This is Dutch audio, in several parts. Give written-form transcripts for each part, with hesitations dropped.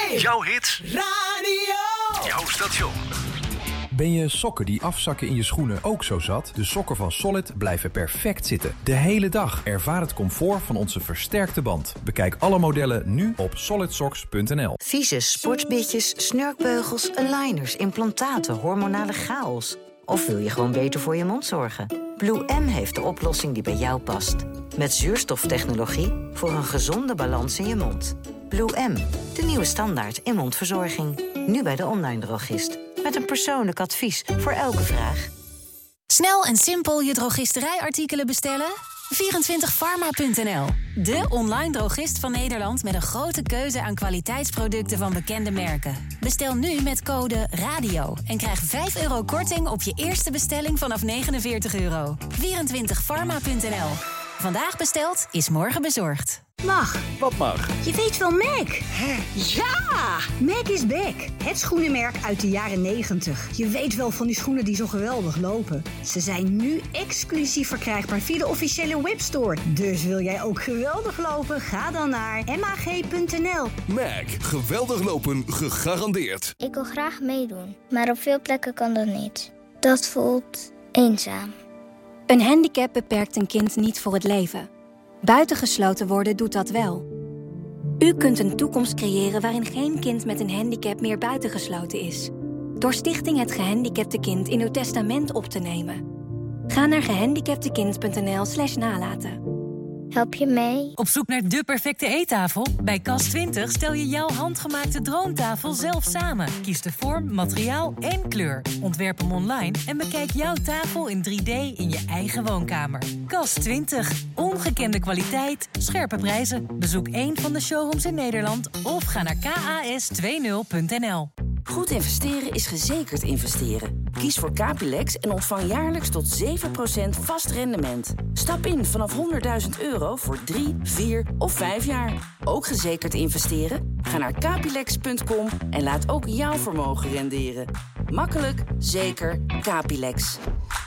Jouw hits. Radio. Jouw station. Ben je sokken die afzakken in je schoenen ook zo zat? De sokken van Solid blijven perfect zitten. De hele dag. Ervaar het comfort van onze versterkte band. Bekijk alle modellen nu op solidsocks.nl. Vieze sportbitjes, snurkbeugels, aligners, implantaten, hormonale chaos. Of wil je gewoon beter voor je mond zorgen? Blue M heeft de oplossing die bij jou past. Met zuurstoftechnologie voor een gezonde balans in je mond. Blue M, de nieuwe standaard in mondverzorging. Nu bij de online drogist. Met een persoonlijk advies voor elke vraag. Snel en simpel je drogisterijartikelen bestellen? 24pharma.nl, de online drogist van Nederland met een grote keuze aan kwaliteitsproducten van bekende merken. Bestel nu met code RADIO en krijg €5 korting op je eerste bestelling vanaf €49. 24pharma.nl. Vandaag besteld is morgen bezorgd. Mag. Wat mag? Je weet wel Mac. Ja! Mac is back. Het schoenenmerk uit de jaren 90. Je weet wel van die schoenen die zo geweldig lopen. Ze zijn nu exclusief verkrijgbaar via de officiële webstore. Dus wil jij ook geweldig lopen? Ga dan naar mag.nl. Mac. Geweldig lopen, gegarandeerd. Ik wil graag meedoen, maar op veel plekken kan dat niet. Dat voelt eenzaam. Een handicap beperkt een kind niet voor het leven. Buitengesloten worden doet dat wel. U kunt een toekomst creëren waarin geen kind met een handicap meer buitengesloten is. Door Stichting Het Gehandicapte Kind in uw testament op te nemen. Ga naar gehandicaptekind.nl/nalaten. Help je mee? Op zoek naar de perfecte eettafel? Bij Cas20 stel je jouw handgemaakte droomtafel zelf samen. Kies de vorm, materiaal en kleur. Ontwerp hem online en bekijk jouw tafel in 3D in je eigen woonkamer. Cas20. Ongekende kwaliteit, scherpe prijzen. Bezoek één van de showrooms in Nederland of ga naar kas20.nl. Goed investeren is gezekerd investeren. Kies voor Capilex en ontvang jaarlijks tot 7% vast rendement. Stap in vanaf €100.000 voor 3, 4 of 5 jaar. Ook gezekerd investeren? Ga naar capilex.com en laat ook jouw vermogen renderen. Makkelijk, zeker, Capilex.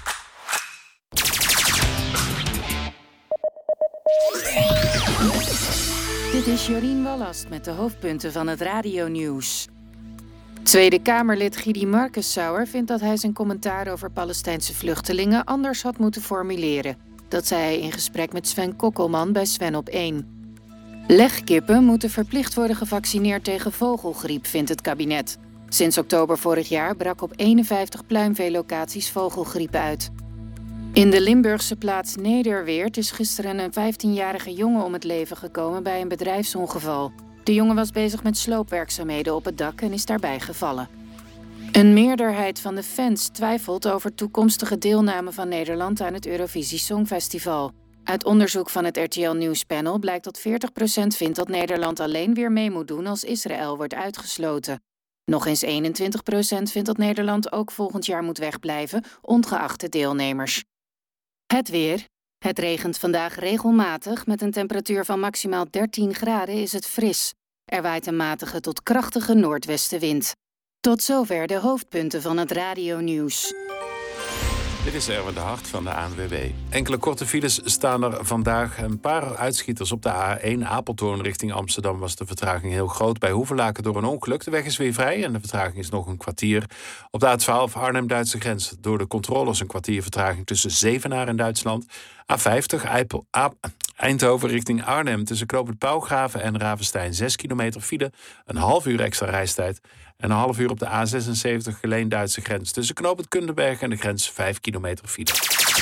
Dit is Jorien Wallast met de hoofdpunten van het radionieuws. Tweede Kamerlid Gidi Marcus-Sauer vindt dat hij zijn commentaar over Palestijnse vluchtelingen anders had moeten formuleren. Dat zei hij in gesprek met Sven Kokkelman bij Sven op 1. Legkippen moeten verplicht worden gevaccineerd tegen vogelgriep, vindt het kabinet. Sinds oktober vorig jaar brak op 51 pluimveelocaties vogelgriep uit. In de Limburgse plaats Nederweert is gisteren een 15-jarige jongen om het leven gekomen bij een bedrijfsongeval. De jongen was bezig met sloopwerkzaamheden op het dak en is daarbij gevallen. Een meerderheid van de fans twijfelt over toekomstige deelname van Nederland aan het Eurovisie Songfestival. Uit onderzoek van het RTL Nieuwspanel blijkt dat 40% vindt dat Nederland alleen weer mee moet doen als Israël wordt uitgesloten. Nog eens 21% vindt dat Nederland ook volgend jaar moet wegblijven, ongeacht de deelnemers. Het weer. Het regent vandaag regelmatig. Met een temperatuur van maximaal 13 graden is het fris. Er waait een matige tot krachtige noordwestenwind. Tot zover de hoofdpunten van het radionieuws. Dit is Erwin de Hart van de ANWB. Enkele korte files staan er vandaag. Een paar uitschieters op de A1 Apeldoorn richting Amsterdam was de vertraging heel groot. Bij Hoevelaken door een ongeluk. De weg is weer vrij en de vertraging is nog een kwartier. Op de A12 Arnhem-Duitse grens door de controles een kwartier vertraging tussen Zevenaar en Duitsland. A50 Eindhoven richting Arnhem tussen Knoopend Pauwgraven en Ravenstein 6 kilometer file. Een half uur extra reistijd. En een half uur op de A76 Geleen-Duitse grens tussen Knoopend Kundenberg en de grens 5 kilometer file.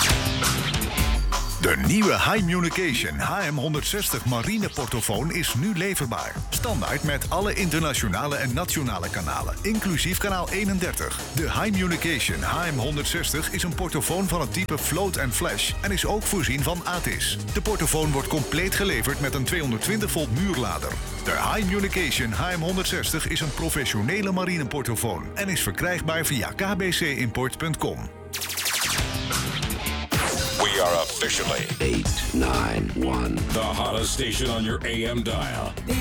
De nieuwe Hi-Communication HM160 marine portofoon is nu leverbaar. Standaard met alle internationale en nationale kanalen, inclusief kanaal 31. De Hi-Communication HM160 is een portofoon van het type Float & Flash en is ook voorzien van ATIS. De portofoon wordt compleet geleverd met een 220 volt muurlader. De Hi-Communication HM160 is een professionele marine portofoon en is verkrijgbaar via kbcimport.com. We are officially 891. the hottest station on your AM dial.